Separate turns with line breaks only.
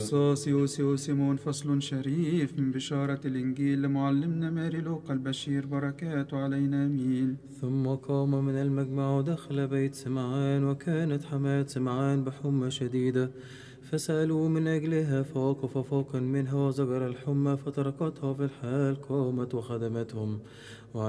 قصاص يوسي سيمون فصل شريف من بشارة الإنجيل لمعلمنا ماري لوقا البشير، بركاته علينا آمين.
ثم قام من المجمع ودخل بيت سمعان، وكانت حماة سمعان بحمى شديدة، فسألوا من أجلها، فوقف فوقا منها وزجر الحمى، فتركتها في الحال، قامت وخدمتهم.